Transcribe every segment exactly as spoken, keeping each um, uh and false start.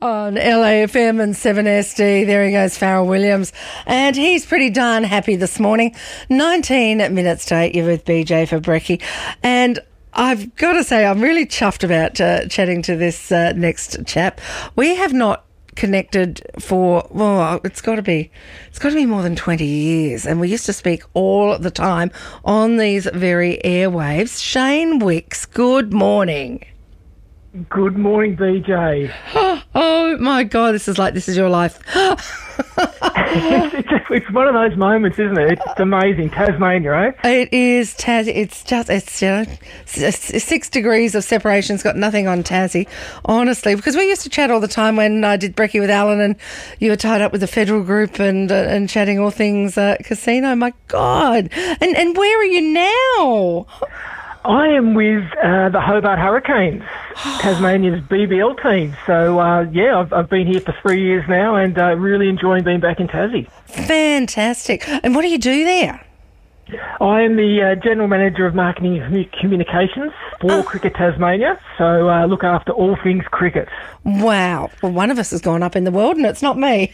On L A F M and seven S D, there he goes, Farrell Williams. And he's pretty darn happy this morning. nineteen minutes to eight, you're with B J for Brekkie. And I've got to say, I'm really chuffed about uh, chatting to this uh, next chap. We have not connected for, well, it's got to be, it's got to be more than twenty years. And we used to speak all the time on these very airwaves. Shane Wicks, good morning. Good morning, B J. Oh, my God, this is like, this is your life. it's, it's, it's one of those moments, isn't it? It's amazing. Tasmania, eh? It is, Tas. It's just, it's, you know, six degrees of separation. It's got nothing on Tassie, honestly, because we used to chat all the time when I did Brekkie with Alan and you were tied up with the federal group and uh, and chatting all things uh, casino. My God. And, and where are you now? I am with uh, the Hobart Hurricanes, Tasmania's B B L team. So, uh, yeah, I've, I've been here for three years now and uh, really enjoying being back in Tassie. Fantastic. And what do you do there? I am the uh, General Manager of Marketing and Communications for oh. Cricket Tasmania, so uh, look after all things cricket. Wow. Well, one of us has gone up in the world and it's not me.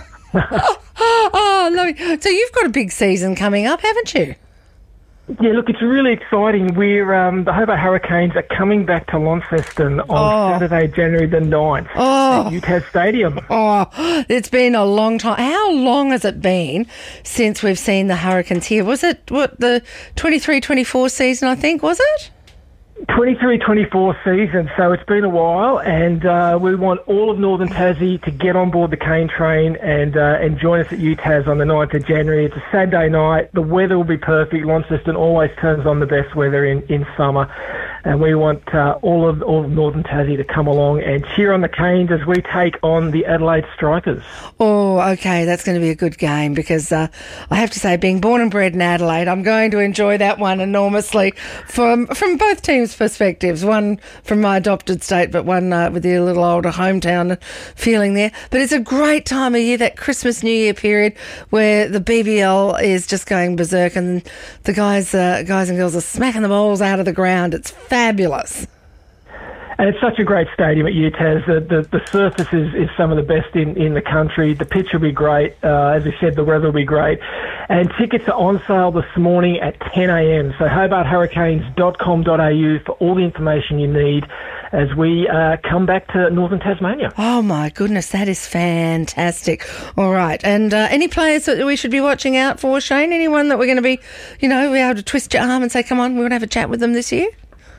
Oh, lovely. So you've got a big season coming up, haven't you? Yeah, look, it's really exciting. We're um, the Hobart Hurricanes are coming back to Launceston on oh. Saturday, January the ninth oh. at U T A S Stadium. Oh, it's been a long time. How long has it been since we've seen the Hurricanes here? Was it, what, the twenty-three twenty-four season, I think, was it? twenty-three twenty-four season, so it's been a while, and uh, we want all of Northern Tassie to get on board the cane train and uh, and join us at U T A S on the ninth of January. It's a Saturday night. The weather will be perfect. Launceston always turns on the best weather in, in summer, and we want uh, all of all of Northern Tassie to come along and cheer on the Canes as we take on the Adelaide Strikers. Oh, okay, that's going to be a good game because uh, I have to say, being born and bred in Adelaide, I'm going to enjoy that one enormously from from both teams' perspectives. One from my adopted state, but one uh, with the little older hometown feeling there. But it's a great time of year, that Christmas New Year period where the B B L is just going berserk and the guys, uh, guys and girls are smacking the balls out of the ground. It's fabulous. And it's such a great stadium at U T A S. The, the, the surface is, is some of the best in, in the country. The pitch will be great. Uh, as I said, the weather will be great. And tickets are on sale this morning at ten a.m. So hobart hurricanes dot com dot a u for all the information you need as we uh, come back to Northern Tasmania. Oh, my goodness, that is fantastic. All right. And uh, any players that we should be watching out for, Shane? Anyone that we're going to be, you know, be able to twist your arm and say, come on, we want to have a chat with them this year?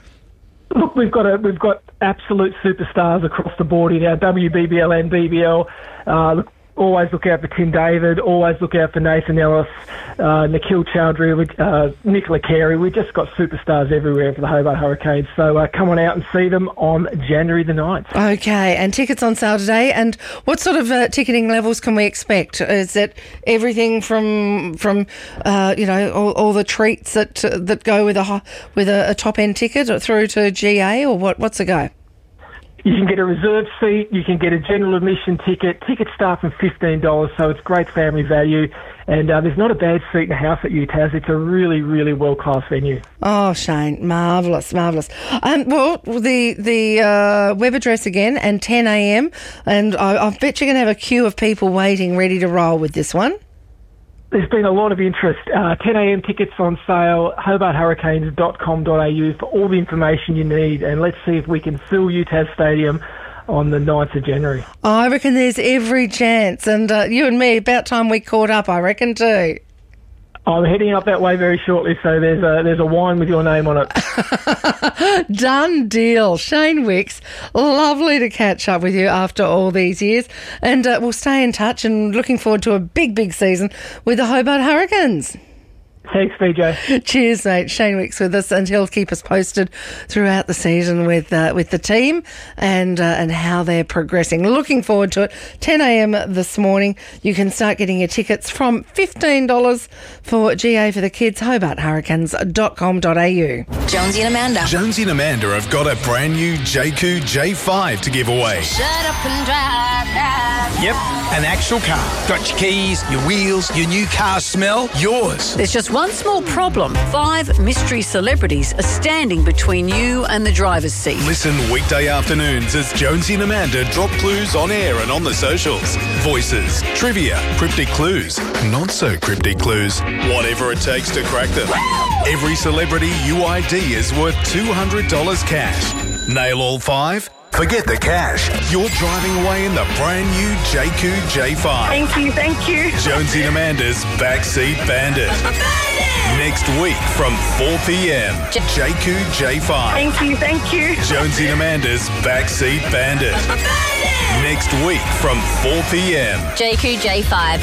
Look, we've got a, we've got absolute superstars across the board in our W B B L and B B L. Uh, look, always look out for Tim David. Always look out for Nathan Ellis, uh, Nikhil Chowdhury, uh, Nicola Carey. We've just got superstars everywhere for the Hobart Hurricanes. So uh, come on out and see them on January the ninth. Okay, and tickets on sale today. And what sort of uh, ticketing levels can we expect? Is it everything from from uh, you know all, all the treats that uh, that go with a with a, a top end ticket through to G A, or what? What's the go? You can get a reserved seat, you can get a general admission ticket. Tickets start from fifteen dollars, so it's great family value. And uh, there's not a bad seat in the house at U T A S. It's a really, really world-class venue. Oh, Shane, marvellous, marvellous. Um, well, the the uh, web address again, and ten a.m, and I, I bet you're going to have a queue of people waiting, ready to roll with this one. There's been a lot of interest. Uh, ten a.m. tickets on sale, hobart hurricanes dot com dot a u for all the information you need. And let's see if we can fill U T A S Stadium on the ninth of January. I reckon there's every chance. And uh, you and me, about time we caught up, I reckon too. I'm heading up that way very shortly, so there's a, there's a wine with your name on it. Done deal. Shane Wicks, lovely to catch up with you after all these years. And uh, we'll stay in touch and looking forward to a big, big season with the Hobart Hurricanes. Thanks, B J. Cheers, mate. Shane Wicks with us, and he'll keep us posted throughout the season with uh, with the team and uh, and how they're progressing. Looking forward to it. ten a.m. this morning. You can start getting your tickets from fifteen dollars for G A for the kids. hobart hurricanes dot com dot a u. Jonesy and Amanda. Jonesy and Amanda have got a brand new J Q J five to give away. Shut up and drive, drive. Yep, an actual car. Got your keys, your wheels, your new car smell, yours. There's just One small problem. Five mystery celebrities are standing between you and the driver's seat. Listen weekday afternoons as Jonesy and Amanda drop clues on air and on the socials. Voices, trivia, cryptic clues, not so cryptic clues. Whatever it takes to crack them. Every celebrity U I D is worth two hundred dollars cash. Nail all five? Forget the cash. You're driving away in the brand new J Q J five. Thank you, thank you. Jonesy and Amanda's Backseat Bandit. Next week from four p.m. J Q J five. Thank you, thank you. Jonesy and Amanda's Backseat Bandit. Next week from four p.m. J Q J five.